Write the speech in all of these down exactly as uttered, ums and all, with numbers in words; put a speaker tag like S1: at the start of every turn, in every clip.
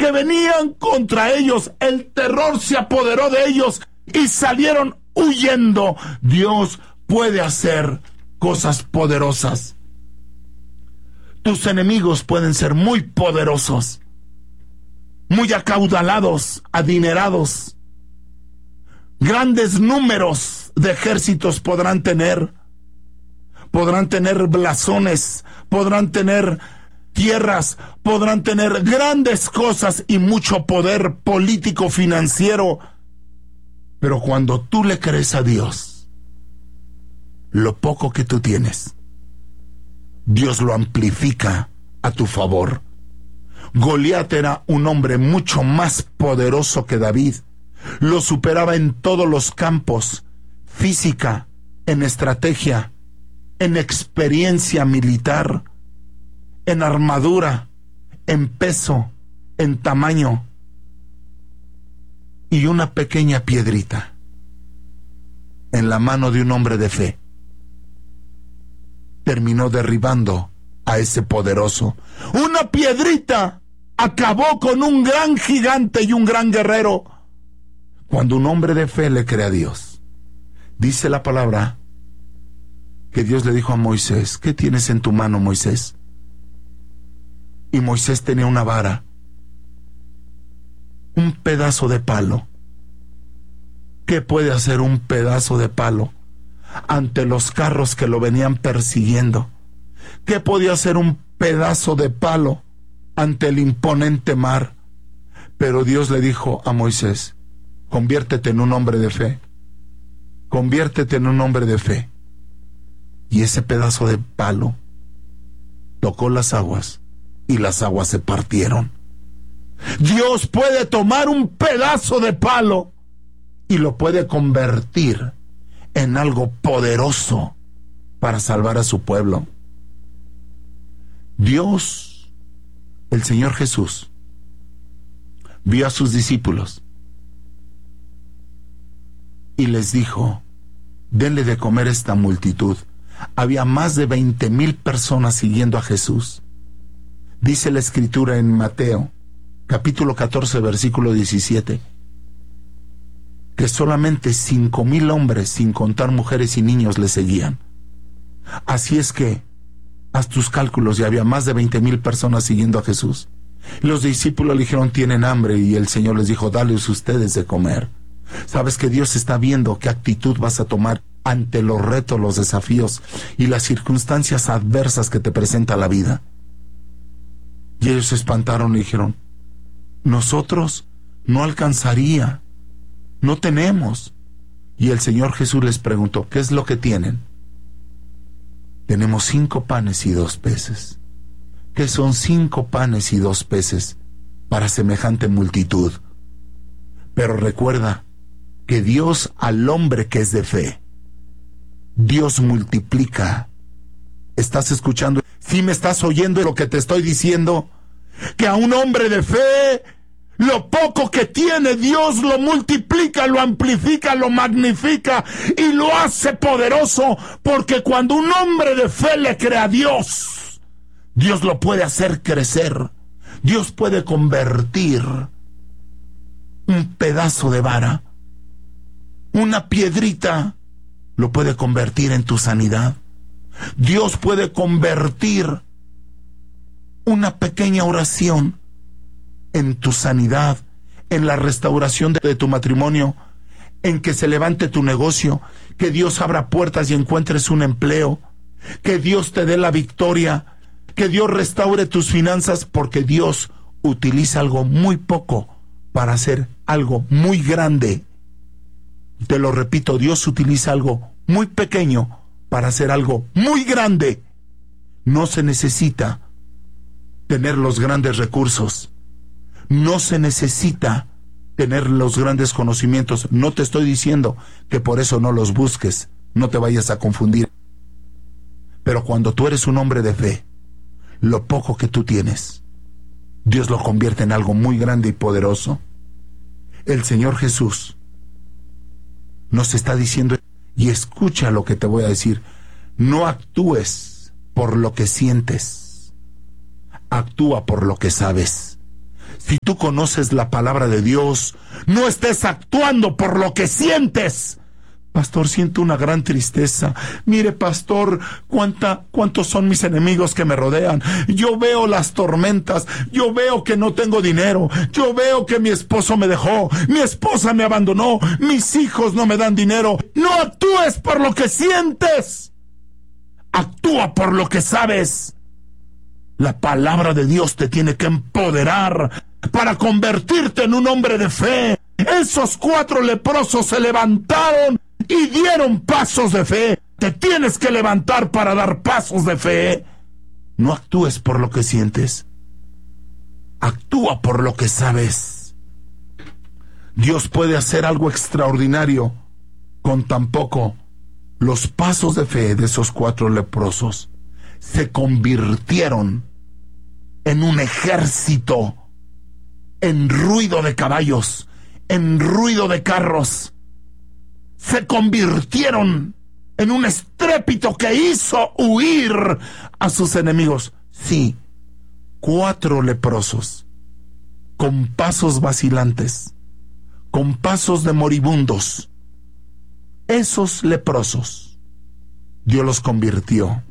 S1: que venían contra ellos, el terror se apoderó de ellos y salieron huyendo. Dios puede hacer cosas poderosas. Tus enemigos pueden ser muy poderosos, muy acaudalados, adinerados. Grandes números de ejércitos podrán tener. Podrán tener blasones, podrán tener tierras, podrán tener grandes cosas y mucho poder político, financiero. Pero cuando tú le crees a Dios, lo poco que tú tienes, Dios lo amplifica a tu favor. Goliat era un hombre mucho más poderoso que David. Lo superaba en todos los campos: física, en estrategia, en experiencia militar, en armadura, en peso, en tamaño. Y una pequeña piedrita en la mano de un hombre de fe terminó derribando a ese poderoso. Una piedrita acabó con un gran gigante y un gran guerrero. Cuando un hombre de fe le cree a Dios, dice la palabra que Dios le dijo a Moisés: ¿qué tienes en tu mano, Moisés? Y Moisés tenía una vara, un pedazo de palo. ¿Qué puede hacer un pedazo de palo ante los carros que lo venían persiguiendo? ¿Qué podía hacer un pedazo de palo ante el imponente mar? Pero Dios le dijo a Moisés: conviértete en un hombre de fe, conviértete en un hombre de fe. Y ese pedazo de palo tocó las aguas y las aguas se partieron. Dios puede tomar un pedazo de palo y lo puede convertir en algo poderoso para salvar a su pueblo. Dios, el Señor Jesús, vio a sus discípulos y les dijo: denle de comer a esta multitud. Había más de veinte mil personas siguiendo a Jesús. Dice la Escritura en Mateo, capítulo catorce, versículo diecisiete, que solamente cinco mil hombres, sin contar mujeres y niños, le seguían. Así es que, haz tus cálculos, y había más de veinte mil personas siguiendo a Jesús. Los discípulos le dijeron: tienen hambre, y el Señor les dijo: dales ustedes de comer. Sabes que Dios está viendo qué actitud vas a tomar ante los retos, los desafíos y las circunstancias adversas que te presenta la vida. Y ellos se espantaron y dijeron: nosotros no alcanzaría, no tenemos. Y el Señor Jesús les preguntó: ¿qué es lo que tienen? Tenemos cinco panes y dos peces. ¿Qué son cinco panes y dos peces para semejante multitud? Pero recuerda que Dios, al hombre que es de fe, Dios multiplica. ¿Estás escuchando? ¿Sí me estás oyendo lo que te estoy diciendo? Que a un hombre de fe, lo poco que tiene, Dios lo multiplica, lo amplifica, lo magnifica y lo hace poderoso, porque cuando un hombre de fe le cree a Dios, Dios lo puede hacer crecer. Dios puede convertir un pedazo de vara, una piedrita, lo puede convertir en tu sanidad. Dios puede convertir una pequeña oración en tu sanidad, en la restauración de, de tu matrimonio, en que se levante tu negocio, que Dios abra puertas y encuentres un empleo, que Dios te dé la victoria, que Dios restaure tus finanzas, porque Dios utiliza algo muy poco para hacer algo muy grande. Te lo repito, Dios utiliza algo muy pequeño para hacer algo muy grande. No se necesita tener los grandes recursos. No se necesita tener los grandes conocimientos. No te estoy diciendo que por eso no los busques. No te vayas a confundir. Pero cuando tú eres un hombre de fe, lo poco que tú tienes, Dios lo convierte en algo muy grande y poderoso. El Señor Jesús nos está diciendo, y escucha lo que te voy a decir: no actúes por lo que sientes, actúa por lo que sabes. Si tú conoces la palabra de Dios, no estés actuando por lo que sientes. Pastor, siento una gran tristeza. Mire, pastor, cuánta, cuántos son mis enemigos que me rodean. Yo veo las tormentas. Yo veo que no tengo dinero. Yo veo que mi esposo me dejó. Mi esposa me abandonó. Mis hijos no me dan dinero. No actúes por lo que sientes. Actúa por lo que sabes. La palabra de Dios te tiene que empoderar para convertirte en un hombre de fe. Esos cuatro leprosos se levantaron y dieron pasos de fe. Te tienes que levantar para dar pasos de fe. No actúes por lo que sientes. Actúa por lo que sabes. Dios puede hacer algo extraordinario con tan poco. Los pasos de fe de esos cuatro leprosos se convirtieron en un ejército, en ruido de caballos, en ruido de carros. Se convirtieron en un estrépito que hizo huir a sus enemigos. Sí, cuatro leprosos, con pasos vacilantes, con pasos de moribundos. Esos leprosos, Dios los convirtió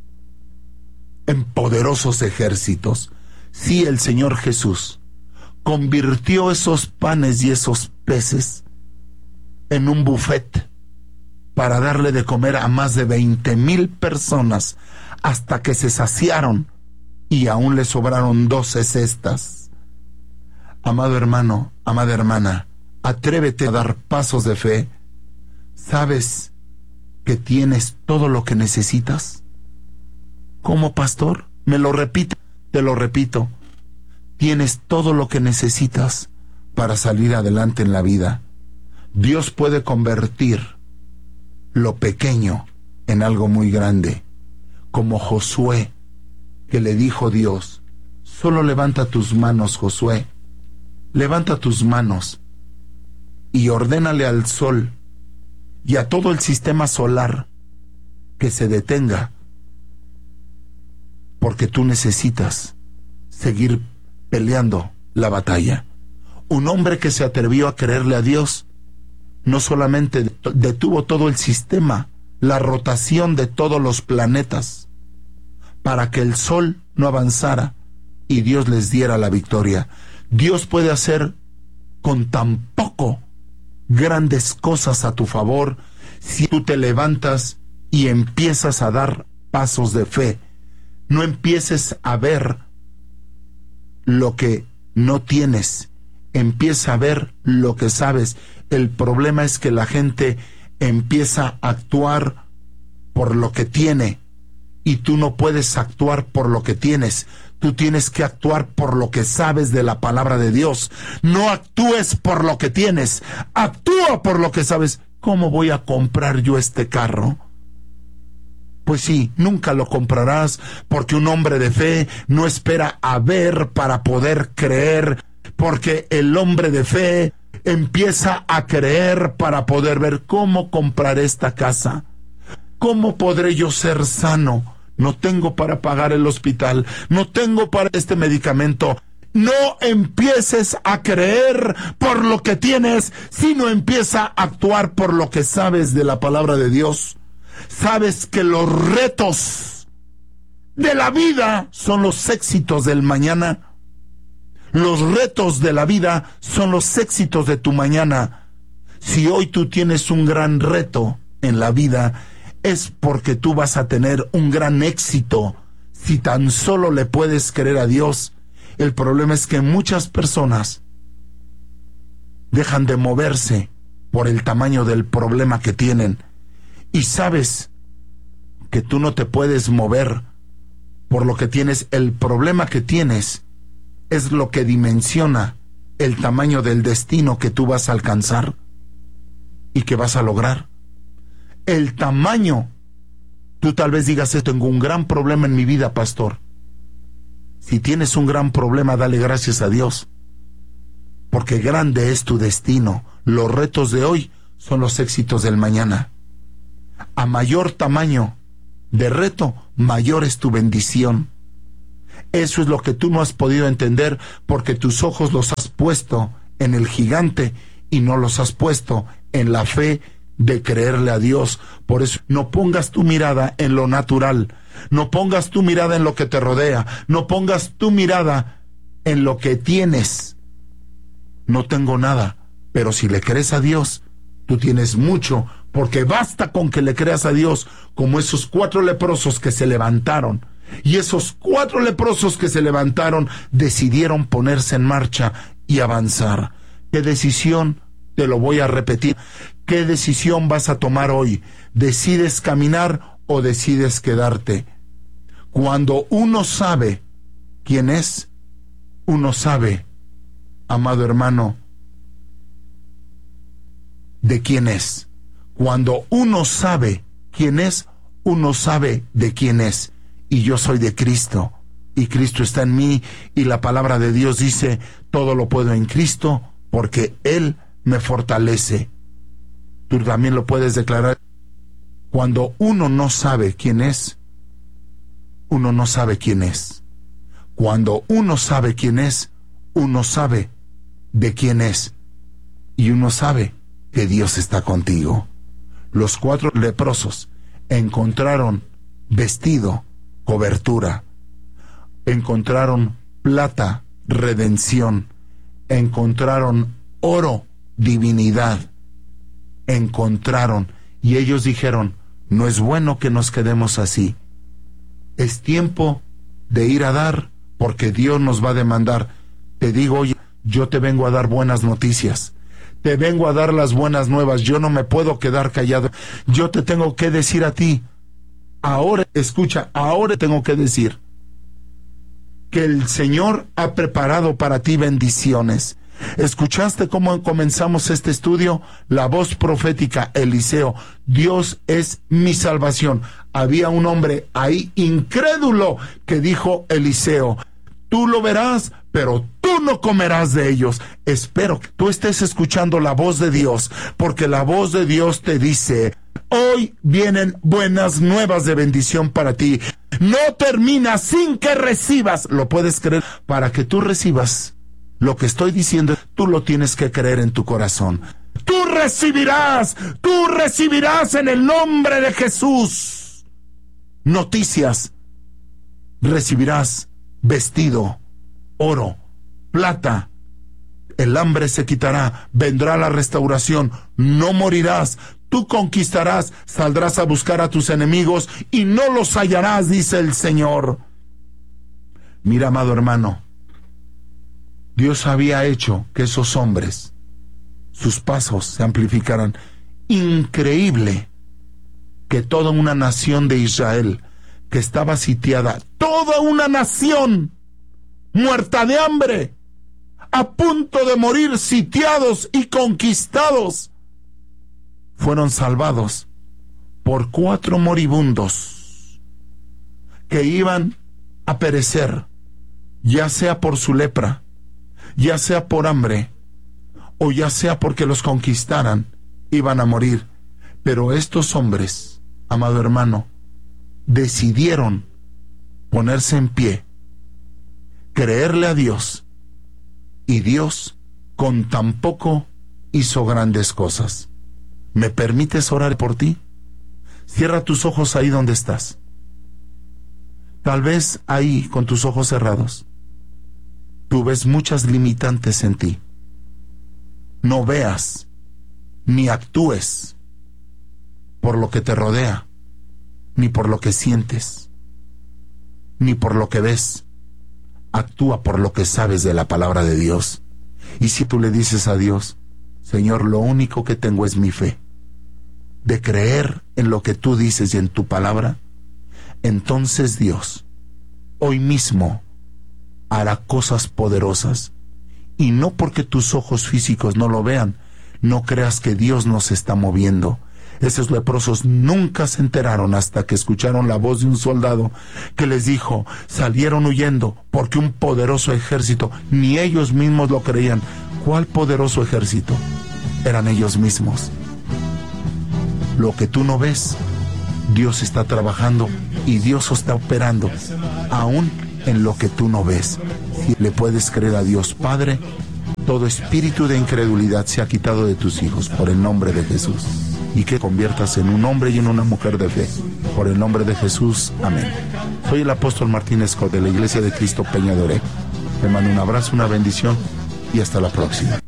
S1: en poderosos ejércitos. Sí, el Señor Jesús convirtió esos panes y esos peces en un buffet para darle de comer a más de veinte mil personas hasta que se saciaron y aún le sobraron doce cestas. Amado hermano, amada hermana, atrévete a dar pasos de fe. ¿Sabes que tienes todo lo que necesitas? ¿Cómo, pastor? Me lo repito, te lo repito. Tienes todo lo que necesitas para salir adelante en la vida. Dios puede convertir lo pequeño en algo muy grande, como Josué, que le dijo Dios: solo levanta tus manos, Josué, levanta tus manos y ordénale al sol y a todo el sistema solar que se detenga, porque tú necesitas seguir peleando la batalla. Un hombre que se atrevió a creerle a Dios no solamente detuvo todo el sistema, la rotación de todos los planetas, para que el sol no avanzara y Dios les diera la victoria. Dios puede hacer con tan poco grandes cosas a tu favor si tú te levantas y empiezas a dar pasos de fe. No empieces a ver lo que no tienes, empieza a ver lo que sabes. El problema es que la gente empieza a actuar por lo que tiene y tú no puedes actuar por lo que tienes. Tú tienes que actuar por lo que sabes de la palabra de Dios. No actúes por lo que tienes, actúa por lo que sabes. ¿Cómo voy a comprar yo este carro? Pues sí, nunca lo comprarás, porque un hombre de fe no espera a ver para poder creer, porque el hombre de fe empieza a creer para poder ver. ¿Cómo compraré esta casa? ¿Cómo podré yo ser sano? No tengo para pagar el hospital, no tengo para este medicamento. No empieces a creer por lo que tienes, sino empieza a actuar por lo que sabes de la palabra de Dios. Sabes que los retos de la vida son los éxitos del mañana. Los retos de la vida son los éxitos de tu mañana. Si hoy tú tienes un gran reto en la vida, es porque tú vas a tener un gran éxito si tan solo le puedes creer a Dios. El problema es que muchas personas dejan de moverse por el tamaño del problema que tienen. Y sabes que tú no te puedes mover por lo que tienes. El problema que tienes es lo que dimensiona el tamaño del destino que tú vas a alcanzar y que vas a lograr. El tamaño. Tú tal vez digas: tengo un gran problema en mi vida, pastor. Si tienes un gran problema, dale gracias a Dios, porque grande es tu destino. Los retos de hoy son los éxitos del mañana. A mayor tamaño de reto, mayor es tu bendición. Eso es lo que tú no has podido entender porque tus ojos los has puesto en el gigante y no los has puesto en la fe de creerle a Dios. Por eso no pongas tu mirada en lo natural, no pongas tu mirada en lo que te rodea, no pongas tu mirada en lo que tienes. No tengo nada, pero si le crees a Dios, tú tienes mucho, porque basta con que le creas a Dios, como esos cuatro leprosos que se levantaron. Y esos cuatro leprosos que se levantaron decidieron ponerse en marcha y avanzar. ¿Qué decisión? Te lo voy a repetir. ¿Qué decisión vas a tomar hoy? ¿Decides caminar o decides quedarte? Cuando uno sabe quién es, uno sabe, amado hermano, de quién es. Cuando uno sabe quién es, uno sabe de quién es. Y yo soy de Cristo, y Cristo está en mí, y la palabra de Dios dice, todo lo puedo en Cristo, porque Él me fortalece. Tú también lo puedes declarar. Cuando uno no sabe quién es, uno no sabe quién es. Cuando uno sabe quién es, uno sabe de quién es, y uno sabe que Dios está contigo. Los cuatro leprosos encontraron vestido, cobertura, encontraron plata, redención, encontraron oro, divinidad, encontraron, y ellos dijeron, no es bueno que nos quedemos así, es tiempo de ir a dar, porque Dios nos va a demandar. Te digo, oye, yo te vengo a dar buenas noticias, te vengo a dar las buenas nuevas, yo no me puedo quedar callado, yo te tengo que decir a ti, ahora, escucha, ahora tengo que decir que el Señor ha preparado para ti bendiciones. ¿Escuchaste cómo comenzamos este estudio? La voz profética, Eliseo, Dios es mi salvación. Había un hombre ahí incrédulo que dijo Eliseo, tú lo verás, pero tú no comerás de ellos. Espero que tú estés escuchando la voz de Dios, porque la voz de Dios te dice, hoy vienen buenas nuevas de bendición para ti. No termina sin que recibas. ¿Lo puedes creer? Para que tú recibas lo que estoy diciendo, tú lo tienes que creer en tu corazón. Tú recibirás, tú recibirás en el nombre de Jesús noticias. Recibirás vestido, oro, plata. El hambre se quitará, vendrá la restauración, no morirás. Tú conquistarás, saldrás a buscar a tus enemigos y no los hallarás, dice el Señor. Mira, amado hermano, Dios había hecho que esos hombres, sus pasos se amplificaran. Increíble que toda una nación de Israel que estaba sitiada, toda una nación muerta de hambre, a punto de morir, sitiados y conquistados, fueron salvados por cuatro moribundos que iban a perecer, ya sea por su lepra, ya sea por hambre, o ya sea porque los conquistaran, iban a morir. Pero estos hombres, amado hermano, decidieron ponerse en pie, creerle a Dios, y Dios con tan poco hizo grandes cosas. ¿Me permites orar por ti? Cierra tus ojos ahí donde estás. Tal vez ahí, con tus ojos cerrados, tú ves muchas limitantes en ti. No veas ni actúes por lo que te rodea, ni por lo que sientes, ni por lo que ves. Actúa por lo que sabes de la palabra de Dios. Y si tú le dices a Dios, Señor, lo único que tengo es mi fe, de creer en lo que tú dices y en tu palabra, entonces Dios hoy mismo hará cosas poderosas. Y no porque tus ojos físicos no lo vean, no creas que Dios no se está moviendo. Esos leprosos nunca se enteraron hasta que escucharon la voz de un soldado que les dijo, salieron huyendo porque un poderoso ejército, ni ellos mismos lo creían. ¿Cuál poderoso ejército? Eran ellos mismos. Lo que tú no ves, Dios está trabajando y Dios está operando, aún en lo que tú no ves. Y le puedes creer a Dios Padre. Todo espíritu de incredulidad se ha quitado de tus hijos por el nombre de Jesús. Y que conviertas en un hombre y en una mujer de fe. Por el nombre de Jesús. Amén. Soy el apóstol Martín Escot de la Iglesia de Cristo Peña de Oreg. Te mando un abrazo, una bendición y hasta la próxima.